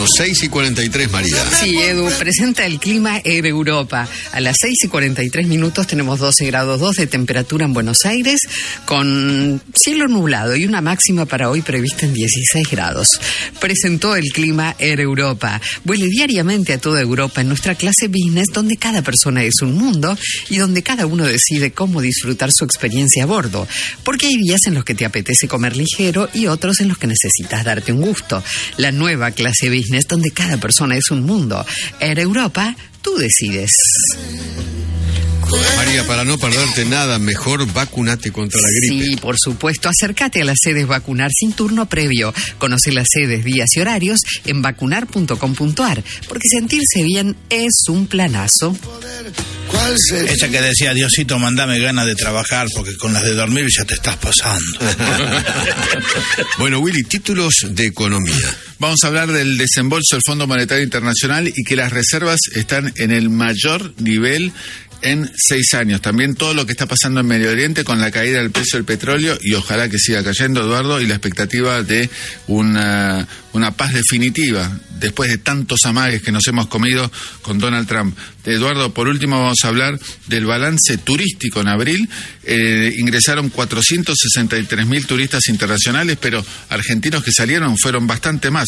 Bueno, 6:43, María. Sí, Edu, presenta el clima en Europa. A las 6:43 tenemos 12 grados 2 de temperatura en Buenos Aires, con cielo nublado y una máxima para hoy prevista en 16 grados. Presentó el clima en Europa. Vuele diariamente a toda Europa en nuestra clase business, donde cada persona es un mundo y donde cada uno decide cómo disfrutar su experiencia a bordo. Porque hay días en los que te apetece comer ligero y otros en los que necesitas darte un gusto. La nueva clase business, donde cada persona es un mundo. Air Europa, tú decides. María, para no perderte nada, mejor vacunate contra la gripe. Sí, por supuesto. Acércate a las sedes Vacunar sin turno previo. Conoce las sedes, días y horarios en vacunar.com.ar. Porque sentirse bien es un planazo. Esa que decía, Diosito, mandame ganas de trabajar, porque con las de dormir ya te estás pasando. Bueno, Willy, títulos de economía. Vamos a hablar del desembolso del Fondo Monetario Internacional y que las reservas están en el mayor nivel en 6 años. También todo lo que está pasando en Medio Oriente con la caída del precio del petróleo y ojalá que siga cayendo, Eduardo, y la expectativa de una paz definitiva después de tantos amagues que nos hemos comido con Donald Trump. Eduardo, por último vamos a hablar del balance turístico en abril. Ingresaron 463.000 turistas internacionales, pero argentinos que salieron fueron bastante más,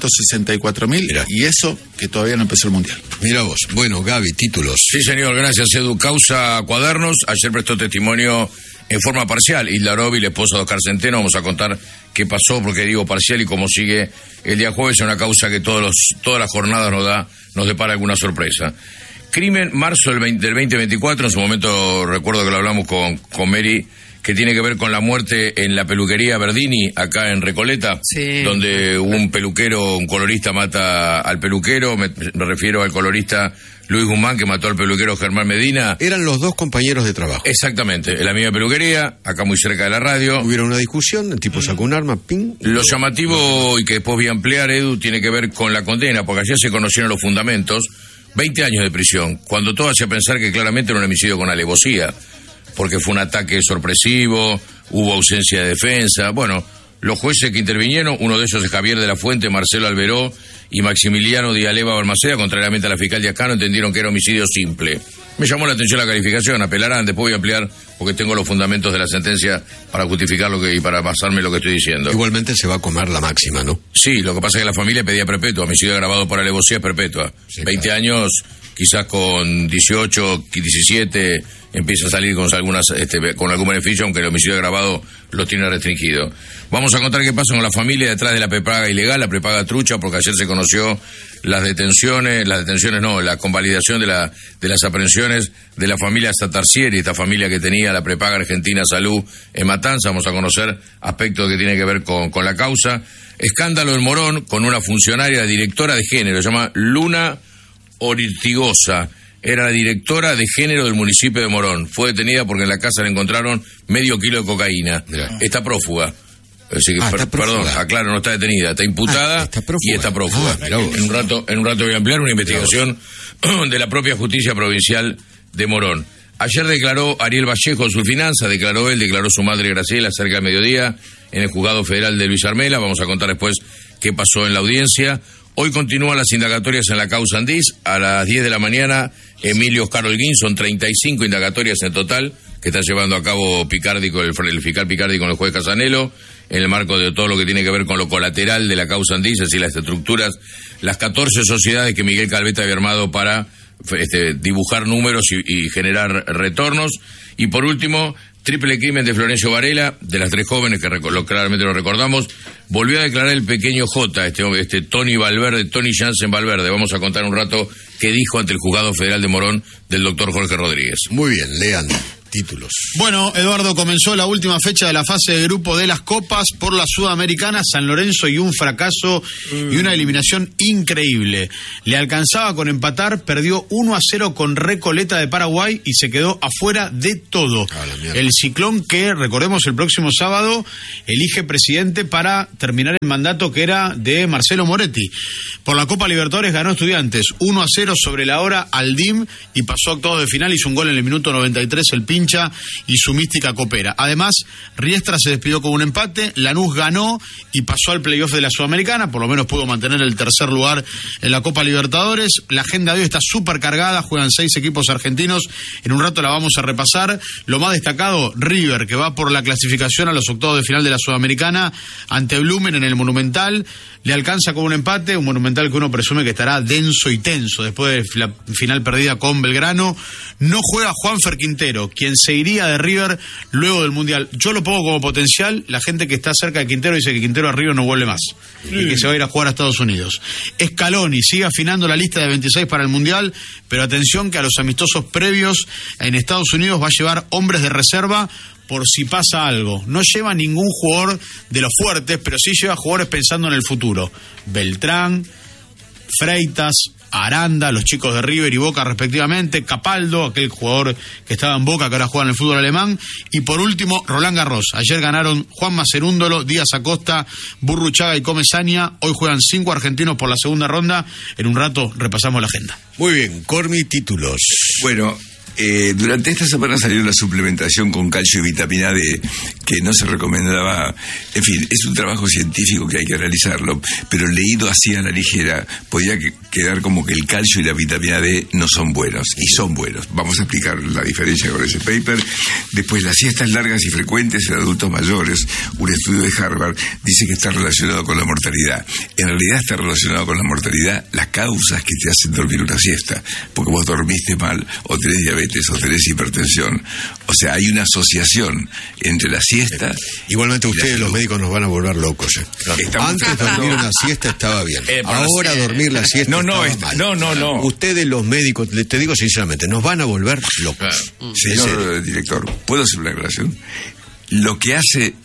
764.000, y eso que todavía no empezó el Mundial. Mira vos. Bueno, Gaby, títulos. Sí, señor, gracias, Edu. Causa Cuadernos, ayer prestó testimonio en forma parcial Hilda Robi, la esposa de Oscar Centeno. Vamos a contar qué pasó, porque digo parcial, y cómo sigue el día jueves, en una causa que todas las jornadas nos depara alguna sorpresa. Crimen, marzo del 2024, en su momento recuerdo que lo hablamos con Mary, que tiene que ver con la muerte en la peluquería Verdini, acá en Recoleta, sí, donde un colorista mata al peluquero, me refiero al colorista Luis Guzmán, que mató al peluquero Germán Medina. Eran los dos compañeros de trabajo. Exactamente, en la misma peluquería, acá muy cerca de la radio. Hubieron una discusión, el tipo sacó un arma, ping. Lo llamativo, y que después voy a ampliar, Edu, tiene que ver con la condena, porque ayer se conocieron los fundamentos. 20 años de prisión, cuando todo hacía pensar que claramente era un homicidio con alevosía, porque fue un ataque sorpresivo, hubo ausencia de defensa. Bueno, los jueces que intervinieron, uno de ellos es Javier de la Fuente, Marcelo Alberó y Maximiliano Dialeva Balmaceda, contrariamente a la fiscal Diascano, entendieron que era homicidio simple. Me llamó la atención la calificación, apelarán, después voy a ampliar porque tengo los fundamentos de la sentencia para justificar y para basarme en lo que estoy diciendo. Igualmente se va a comer la máxima, ¿no? Sí, lo que pasa es que la familia pedía perpetua, homicidio agravado por alevosía es perpetua. Sí, 20 claro. Años, quizás con 18, 17 empieza a salir con algún beneficio, aunque el homicidio agravado lo tiene restringido. Vamos a contar qué pasa con la familia detrás de la prepaga ilegal, la prepaga trucha, porque ayer se conoció la convalidación de las aprehensiones de la familia Satarcieri, esta familia que tenía la prepaga Argentina Salud en Matanza. Vamos a conocer aspectos que tienen que ver con la causa. Escándalo en Morón con una funcionaria, directora de género, se llama Luna Ortigosa. Era la directora de género del municipio de Morón. Fue detenida porque en la casa le encontraron medio kilo de cocaína. Mirá. Está prófuga. Así que, perdón, aclaro, no está detenida, está imputada y está prófuga. En un rato voy a ampliar una investigación de la propia justicia provincial de Morón. Ayer declaró Ariel Vallejo su finanza, declaró su madre Graciela cerca del mediodía en el juzgado federal de Luis Armela. Vamos a contar después qué pasó en la audiencia. Hoy continúan las indagatorias en la causa Andís. A las 10 de la mañana, Emilio Oscar Holguín, son 35 indagatorias en total que está llevando a cabo Picardi, el fiscal Picardi con el juez Casanelo, en el marco de todo lo que tiene que ver con lo colateral de la causa Andís, es decir, las estructuras, las 14 sociedades que Miguel Calveta había armado para dibujar números y generar retornos. Y por último, triple crimen de Florencio Varela, de las 3 jóvenes que claramente lo recordamos. Volvió a declarar el pequeño J, Tony Jansen Valverde. Vamos a contar un rato qué dijo ante el juzgado federal de Morón del doctor Jorge Rodríguez. Muy bien, lean títulos. Bueno, Eduardo, comenzó la última fecha de la fase de grupo de las Copas por la Sudamericana. San Lorenzo, y un fracaso y una eliminación increíble. Le alcanzaba con empatar, perdió 1-0 con Recoleta de Paraguay y se quedó afuera de todo. El Ciclón, que recordemos el próximo sábado elige presidente para terminar el mandato que era de Marcelo Moretti. Por la Copa Libertadores ganó Estudiantes 1-0 sobre la hora al DIM y pasó a octavos de final. Hizo un gol en el minuto 93 el Pincho. hincha y su mística coopera. Además, Riestra se despidió con un empate, Lanús ganó y pasó al playoff de la Sudamericana, por lo menos pudo mantener el tercer lugar en la Copa Libertadores. La agenda de hoy está súper cargada, juegan 6 equipos argentinos, en un rato la vamos a repasar. Lo más destacado, River, que va por la clasificación a los octavos de final de la Sudamericana ante Blumen en el Monumental. Le alcanza con un empate, un Monumental que uno presume que estará denso y tenso después de la final perdida con Belgrano. No juega Juanfer Quintero, quien se iría de River luego del Mundial. Yo lo pongo como potencial, la gente que está cerca de Quintero dice que Quintero a River no vuelve más y que se va a ir a jugar a Estados Unidos. Scaloni sigue afinando la lista de 26 para el Mundial, pero atención que a los amistosos previos en Estados Unidos va a llevar hombres de reserva por si pasa algo. No lleva ningún jugador de los fuertes, pero sí lleva jugadores pensando en el futuro. Beltrán, Freitas, Aranda, los chicos de River y Boca respectivamente, Capaldo, aquel jugador que estaba en Boca que ahora juega en el fútbol alemán, y por último Roland Garros. Ayer ganaron Juan Macerúndolo, Díaz Acosta, Burruchaga y Comesaña. Hoy juegan 5 argentinos por la segunda ronda. En un rato repasamos la agenda. Muy bien, Cormi, títulos. Bueno, durante esta semana salió la suplementación con calcio y vitamina D, que no se recomendaba. En fin, es un trabajo científico que hay que realizarlo, pero leído así a la ligera podía quedar como que el calcio y la vitamina D no son buenos, y son buenos. Vamos a explicar la diferencia con ese paper. Después, las siestas largas y frecuentes en adultos mayores. Un estudio de Harvard dice que está relacionado con la mortalidad. En realidad está relacionado con la mortalidad las causas que te hacen dormir una siesta, porque vos dormiste mal, o tenés diabetes, o tenés hipertensión. O sea, hay una asociación entre la siesta. Igualmente ustedes, los médicos, nos van a volver locos. Antes dormir una siesta estaba bien. Ahora dormir la siesta No. Ustedes, los médicos, te digo sinceramente, nos van a volver locos. Señor director, ¿puedo hacer una aclaración? Lo que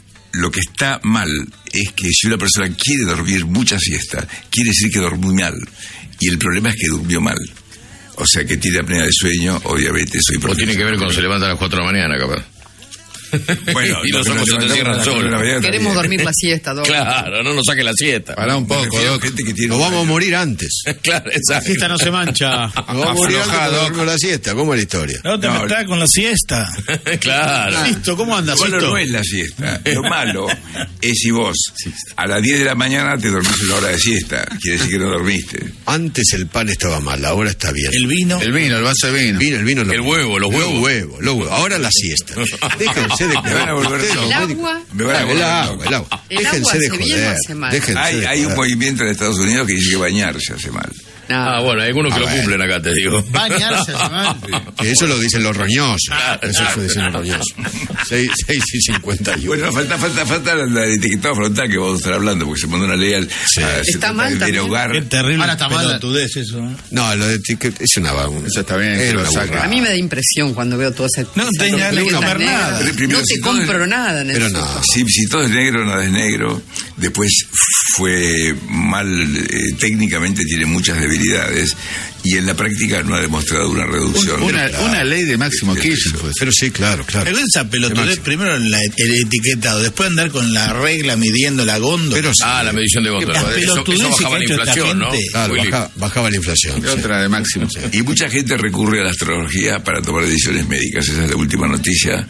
está mal es que si una persona quiere dormir mucha siesta, quiere decir que durmió mal. Y el problema es que durmió mal. O sea, que tiene apnea de sueño o diabetes o hipertensión. O tiene que ver cuando se levanta a las 4 de la mañana, capaz. Bueno, y los ojos se te cierran solos. Queremos dormir la siesta, doctor. Claro, no nos saque la siesta. Pará un poco, gente que tiene. Nos vamos a morir antes. Claro, exacto. La siesta no se mancha. Nos vamos a morir antes con la siesta. ¿Cómo es la historia? No te metas con la siesta. Claro. Listo, ¿cómo andas? Lo malo no es la siesta. Lo malo es si vos a las 10 de la mañana te dormís una hora de siesta. Quiere decir que no dormiste. Antes el pan estaba mal, ahora está bien. El vino, el vaso de vino. El vino. El huevo, los huevos. Ahora la siesta. Déjense de Me van a volver El loco. agua. Me van a volver loco. El agua. El Déjense agua de hace bien o joder. hace mal. Déjense de Hay un joder. movimiento en Estados Unidos que dice que bañarse hace mal. No. Bueno, hay algunos que lo cumplen acá, te digo. Bañarse hace mal. Que eso lo dicen los roñosos. Eso lo dicen los roñosos. 6 y 51. Bueno, falta el etiquetado frontal que vamos a estar hablando, porque se mandó una ley al Está mal de también. derogar. qué terrible Ahora está mal. pelotudez eso, ¿no? No, lo de etiqueta es una Eso está bien, que Era lo una saque. burrada. A mí me da impresión cuando veo todo ese. No esa tenía tortura que comer negra. nada. Primero, No te si todo compro es- nada en Pero el no. súper. Si todo es negro, nada es negro. Después fue mal, técnicamente tiene muchas debilidades y en la práctica no ha demostrado una reducción. Una ley de Máximo Kirchner. Pero sí, claro. Pero esa pelotudez, Máximo. primero el etiquetado, después andar con la regla midiendo la góndola. Pero sí. La medición de góndola. Las Eso pelotudeces bajaba que la ha hecho esta inflación, ¿no? gente. Claro, Willy. bajaba la inflación. sí. Otra de Máximo. Y mucha gente recurre a la astrología para tomar decisiones médicas. Esa es la última noticia,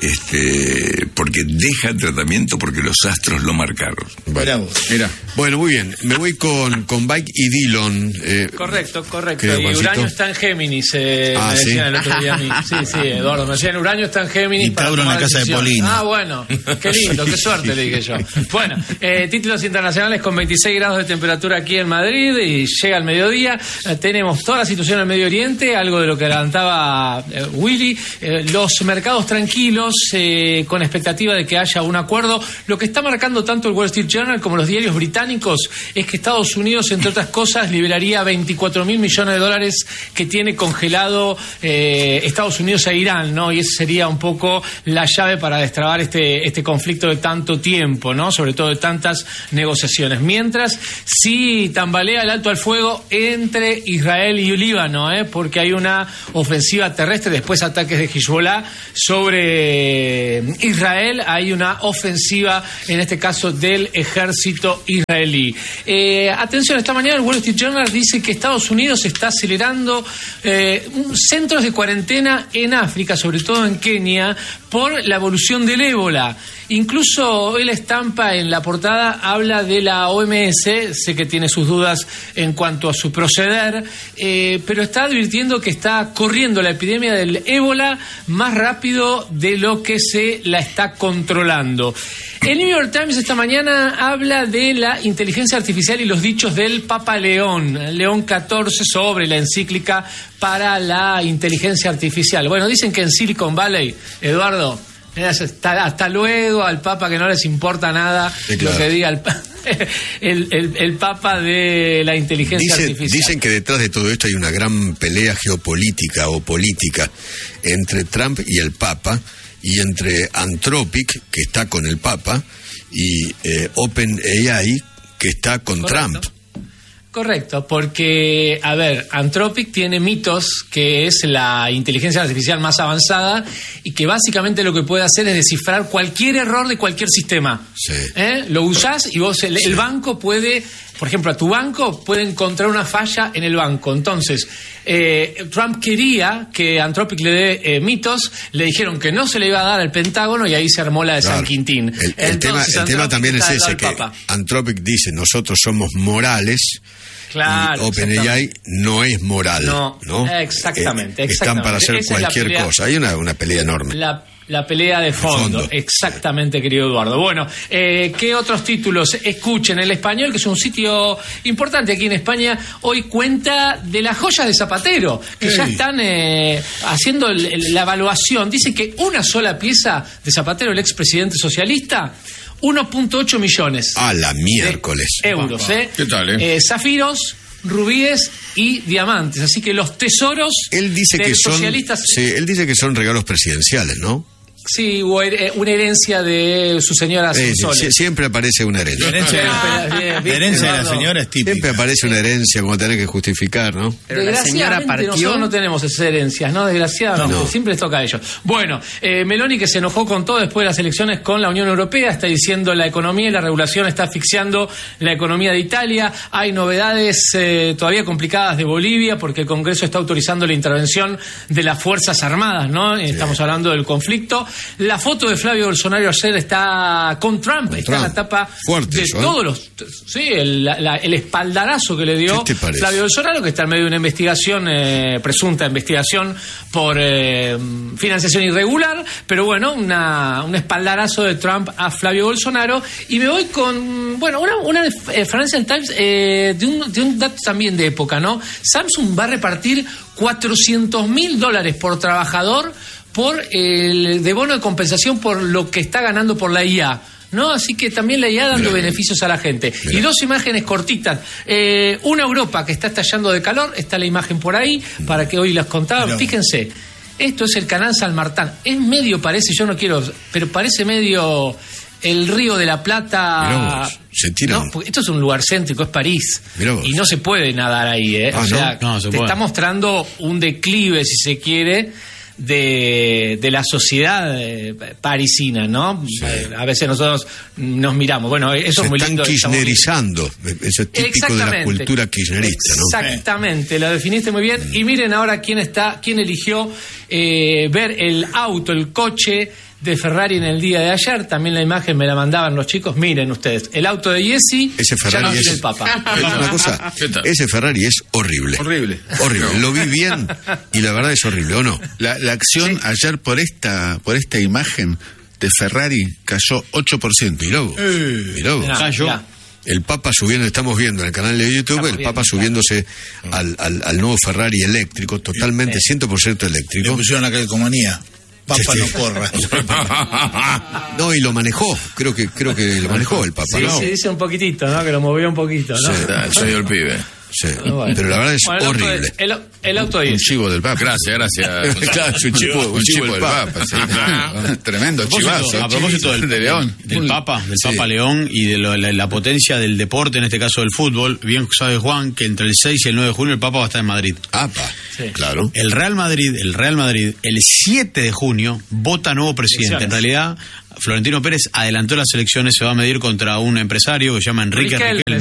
porque deja el tratamiento porque los astros lo marcaron. Mirá vos. Mira. Bueno, muy bien. Me voy con Bike y Dillon. Correcto. Querido Y Juancito. Uranio está en Géminis, me ¿sí? decían el otro día a mí. Sí, Eduardo, me decían Uranio está en Géminis. Y para Tauro en la tomar casa de decisiones. Polina. Bueno, qué lindo, qué suerte, le dije yo. Bueno, títulos internacionales con 26 grados de temperatura aquí en Madrid y llega el mediodía. Tenemos toda la situación en el Medio Oriente, algo de lo que adelantaba Willy. Los mercados tranquilos, con expectativa de que haya un acuerdo. Lo que está marcando tanto el Wall Street Journal como los diarios británicos es que Estados Unidos, entre otras cosas, liberaría 24.000 millones de dólares que tiene congelado Estados Unidos e Irán, ¿no? Y esa sería un poco la llave para destrabar este conflicto de tanto tiempo, ¿no? Sobre todo de tantas negociaciones. Mientras, sí tambalea el alto al fuego entre Israel y Líbano, porque hay una ofensiva terrestre, después ataques de Hezbollah sobre Israel, hay una ofensiva, en este caso, del ejército israelí. Atención, esta mañana el Wall Street Journal dice que Estados Unidos está está acelerando centros de cuarentena en África, sobre todo en Kenia, por la evolución del ébola. Incluso él estampa en la portada, habla de la OMS, sé que tiene sus dudas en cuanto a su proceder, pero está advirtiendo que está corriendo la epidemia del ébola más rápido de lo que se la está controlando. El New York Times esta mañana habla de la inteligencia artificial y los dichos del Papa León XIV sobre la encíclica para la inteligencia artificial. Bueno, dicen que en Silicon Valley, Eduardo, hasta luego, al Papa que no les importa nada, sí, claro, lo que diga el Papa de la inteligencia artificial. Dicen que detrás de todo esto hay una gran pelea geopolítica o política entre Trump y el Papa, y entre Anthropic, que está con el Papa, y OpenAI, que está con Trump. Correcto, porque, a ver, Anthropic tiene Mythos, que es la inteligencia artificial más avanzada y que básicamente lo que puede hacer es descifrar cualquier error de cualquier sistema. Sí. Lo usás y vos, el banco puede, por ejemplo, a tu banco puede encontrar una falla en el banco. Entonces, Trump quería que Anthropic le dé Mythos, le dijeron que no se le iba a dar al Pentágono y ahí se armó la de San Quintín. El tema también es ese, que Anthropic dice, nosotros somos morales. Claro, y OpenAI no es moral. No. Exactamente. Están para hacer cualquier cosa. Hay una pelea enorme. La pelea de fondo. Exactamente, querido Eduardo. Bueno, ¿qué otros títulos? Escuchen, El Español, que es un sitio importante aquí en España, hoy cuenta de las joyas de Zapatero, que ya están haciendo la evaluación. Dice que una sola pieza de Zapatero, el expresidente socialista, 1.8 millones. A la miércoles. Euros, ¿Qué tal, zafiros, rubíes y diamantes. Así que los tesoros él dice de que son, socialistas... Sí, él dice que son regalos presidenciales, ¿no? Sí, hubo una herencia de su señora Sonsoles. Siempre aparece una herencia. La herencia de la señora es típica. Siempre aparece una herencia como tener que justificar, ¿no? Pero la señora partió. Nosotros no tenemos esas herencias, ¿no? Desgraciadamente, no. Siempre les toca a ellos. Bueno, Meloni, que se enojó con todo después de las elecciones con la Unión Europea, está diciendo la economía y la regulación está asfixiando la economía de Italia. Hay novedades todavía complicadas de Bolivia porque el Congreso está autorizando la intervención de las Fuerzas Armadas, ¿no? Sí. Estamos hablando del conflicto. La foto de Flavio Bolsonaro ayer está con Trump, está en la tapa fuerte, de todos los... Sí, el espaldarazo que le dio Flavio Bolsonaro, que está en medio de una investigación, presunta investigación por financiación irregular, pero bueno, un espaldarazo de Trump a Flavio Bolsonaro. Y me voy con, bueno, una de Financial Times, de un dato también de época, ¿no? Samsung va a repartir $400.000 por trabajador por el de bono de compensación por lo que está ganando por la IA, ¿no? Así que también la IA dando beneficios a la gente. Y dos imágenes cortitas. Una Europa que está estallando de calor, está la imagen por ahí, para que hoy las contaba. Fíjense, esto es el canal San Martín. Es medio, parece, yo no quiero, pero parece medio el Río de la Plata. Se tiran. No, porque esto es un lugar céntrico, es París. Y no se puede nadar ahí, O sea, no se puede. Está mostrando un declive, si se quiere, de la sociedad parisina, ¿no? Sí. A veces nosotros nos miramos. Bueno, eso es muy lindo. Se están kirchnerizando. Eso es típico de la cultura kirchnerista, ¿no? Exactamente, lo definiste muy bien. Y miren ahora quién eligió ver el auto, el coche de Ferrari en el día de ayer. También la imagen me la mandaban los chicos. Miren ustedes, el auto de Jesse. Ese Ferrari ya no es el Papa. Una cosa, ese Ferrari es horrible. Horrible. Lo vi bien y la verdad es horrible, ¿o no? La acción ayer por esta imagen de Ferrari cayó 8%. Miró. Cayó. El Papa subiendo, estamos viendo en el canal de YouTube, el Papa subiéndose al nuevo Ferrari eléctrico, totalmente 100% eléctrico. Le pusieron la calcomanía. Papa no corra. No, y lo manejó, creo que lo manejó el Papa, sí, ¿no? Sí, dice un poquitito, ¿no? Que lo movió un poquito, ¿no? Sí, soy el pibe. Sí, pero la verdad es horrible. El auto de un chivo del Papa. Gracias. Claro, un chivo del Papa. Sí. Tremendo chivazo. A propósito del León. Del Papa León y de la potencia del deporte, en este caso del fútbol, bien sabe Juan que entre el 6 y el 9 de junio el Papa va a estar en Madrid. Sí. Claro. El Real Madrid, el 7 de junio, vota nuevo presidente. En realidad, Florentino Pérez adelantó las elecciones, se va a medir contra un empresario que se llama Enrique Riquelme.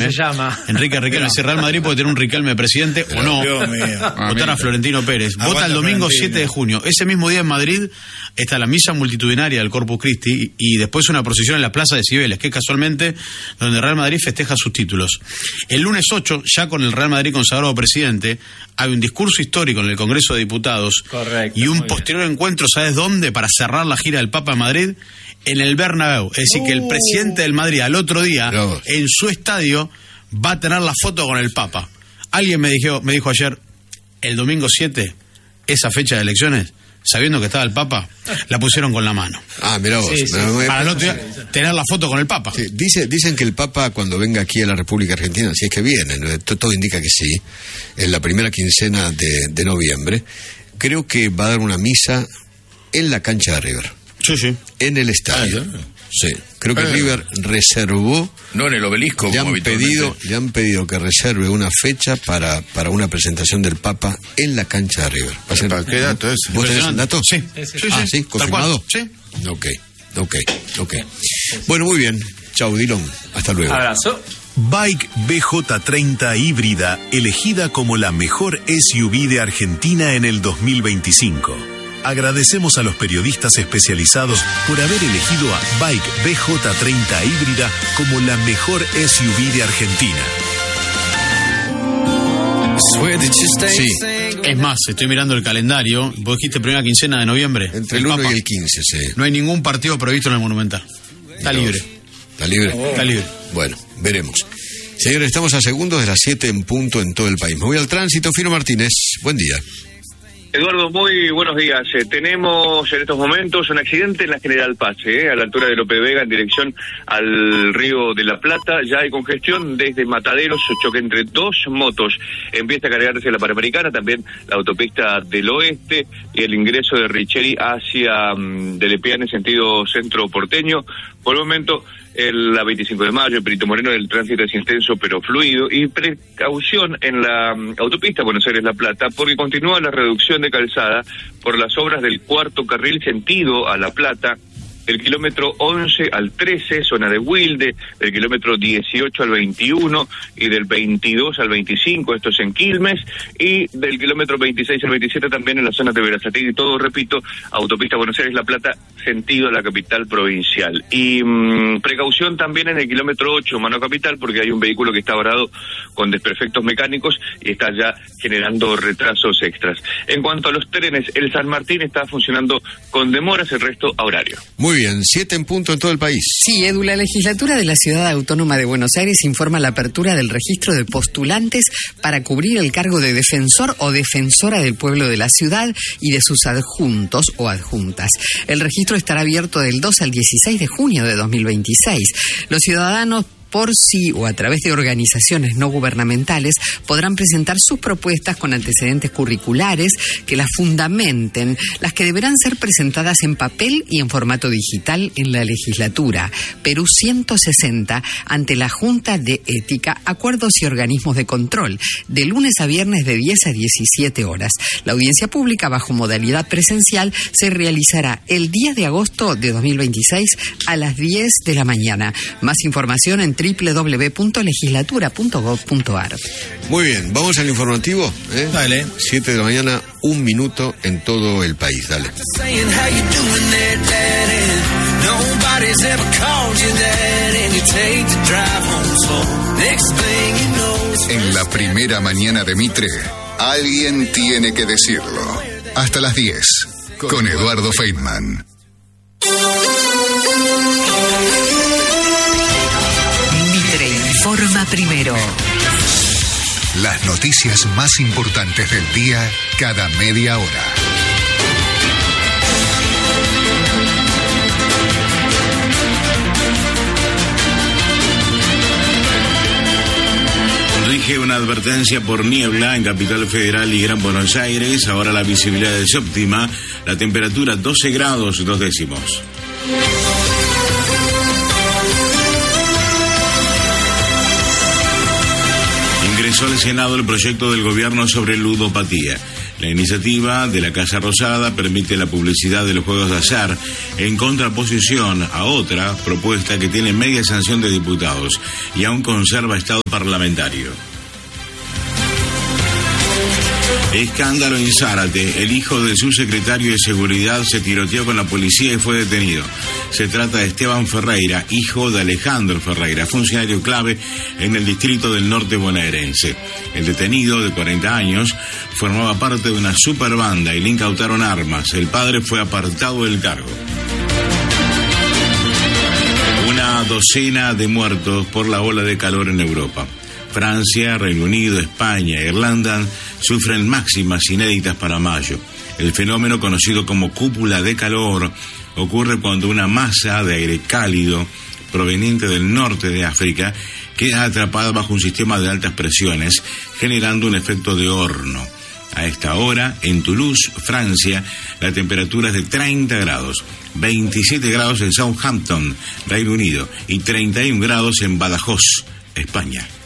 se llama. Enrique Riquelme. Si Real Madrid puede tener un Riquelme presidente o no. Dios mío. Votar a Florentino Pérez. Vota Aguanta el domingo Florentino. 7 de junio. Ese mismo día en Madrid está la misa multitudinaria del Corpus Christi y después una procesión en la Plaza de Cibeles, que es casualmente donde Real Madrid festeja sus títulos. El lunes 8, ya con el Real Madrid consagrado presidente, hay un discurso histórico en el Congreso de Diputados. Correcto, y un muy posterior encuentro, ¿sabes dónde? Para cerrar la gira del Papa en Madrid, en el Bernabéu. Es decir, que el presidente del Madrid al otro día, en su estadio, va a tener la foto con el Papa. Alguien me dijo ayer, el domingo 7, esa fecha de elecciones, sabiendo que estaba el Papa, la pusieron con la mano. Ah, mirá vos. Sí, sí. Para el otro día, tener la foto con el Papa. Sí, dicen que el Papa cuando venga aquí a la República Argentina, si es que viene, todo indica que sí, en la primera quincena de noviembre, creo que va a dar una misa en la cancha de River, Sí. en el estadio. Sí, creo que River reservó, No en el obelisco, le como han pedido que reserve una fecha para una presentación del Papa en la cancha de River. Va a ser- ¿Qué dato es? ¿Vos tenés un dato? Sí. Ah, sí, Tal confirmado. cual. Sí. Ok. Bueno, muy bien. Chau, Dilon. Hasta luego. Abrazo. Bike BJ30 híbrida, elegida como la mejor SUV de Argentina en el 2025. Agradecemos a los periodistas especializados por haber elegido a Bike BJ30 híbrida como la mejor SUV de Argentina. Sí, Es más, estoy mirando el calendario. Vos dijiste primera quincena de noviembre. entre el 1 Papa. y el 15, sí. No hay ningún partido previsto en el Monumental. Está libre. ¿Está libre? Está libre. Bueno, veremos. Señores, estamos a segundos de las 7 en punto en todo el país. Me voy al tránsito. Fino Martínez, buen día. Eduardo, muy buenos días. Tenemos en estos momentos un accidente en la General Paz, a la altura de López Vega, en dirección al Río de la Plata. Ya hay congestión desde Mataderos, choque entre dos motos. Empieza a cargarse la Panamericana, también la autopista del Oeste y el ingreso de Richeri hacia Delepiane, sentido centro porteño. Por el momento, la 25 de mayo, el Perito Moreno, el tránsito es intenso pero fluido, y precaución en la autopista Buenos Aires-La Plata, porque continúa la reducción de calzada por las obras del cuarto carril sentido a La Plata, del kilómetro 11 al 13, zona de Wilde, del kilómetro 18 al 21 y del 22 al 25, esto es en Quilmes, y del kilómetro 26 al 27 también en la zona de Berazategui. Todo, repito, autopista Buenos Aires-La Plata, sentido a la capital provincial. Y precaución también en el kilómetro 8, Mano Capital, porque hay un vehículo que está varado con desperfectos mecánicos y está ya generando retrasos extras. En cuanto a los trenes, el San Martín está funcionando con demoras, el resto a horario. Muy bien, 7 en punto en todo el país. Sí, Edu, la legislatura de la Ciudad Autónoma de Buenos Aires informa la apertura del registro de postulantes para cubrir el cargo de defensor o defensora del pueblo de la ciudad y de sus adjuntos o adjuntas. El registro estará abierto del 2 al 16 de junio de 2026. Los ciudadanos, por sí o a través de organizaciones no gubernamentales, podrán presentar sus propuestas con antecedentes curriculares que las fundamenten, las que deberán ser presentadas en papel y en formato digital en la legislatura. Perú 160 ante la Junta de Ética, Acuerdos y Organismos de Control, de lunes a viernes de 10 a 17 horas. La audiencia pública bajo modalidad presencial se realizará el 10 de agosto de 2026 a las 10 de la mañana. Más información en www.legislatura.gov.ar. Muy bien, vamos al informativo. Dale. 7 de la mañana, 1 minuto en todo el país. Dale. En la primera mañana de Mitre, alguien tiene que decirlo. Hasta las 10, con Eduardo Feynman. Mitre informa primero. Las noticias más importantes del día cada media hora. Rige una advertencia por niebla en Capital Federal y Gran Buenos Aires. Ahora la visibilidad es óptima. La temperatura 12 grados 2 décimos. Ingresó al Senado el proyecto del gobierno sobre ludopatía. La iniciativa de la Casa Rosada permite la publicidad de los juegos de azar en contraposición a otra propuesta que tiene media sanción de diputados y aún conserva estado parlamentario. parlamentario. Escándalo en Zárate. El hijo de su secretario de Seguridad se tiroteó con la policía y fue detenido. Se trata de Esteban Ferreira, hijo de Alejandro Ferreira, funcionario clave en el distrito del norte bonaerense. El detenido, de 40 años, formaba parte de una superbanda y le incautaron armas. El padre fue apartado del cargo. Una docena de muertos por la ola de calor en Europa. Francia, Reino Unido, España e Irlanda sufren máximas inéditas para mayo. El fenómeno, conocido como cúpula de calor, ocurre cuando una masa de aire cálido proveniente del norte de África queda atrapada bajo un sistema de altas presiones, generando un efecto de horno. A esta hora, en Toulouse, Francia, la temperatura es de 30 grados, 27 grados en Southampton, Reino Unido, y 31 grados en Badajoz, España.